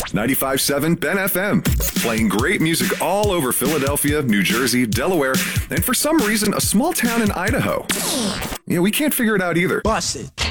95.7 Ben FM, playing great music all over Philadelphia, New Jersey, Delaware, and for some reason, a small town in Idaho. Yeah, we can't figure it out either. Bust it.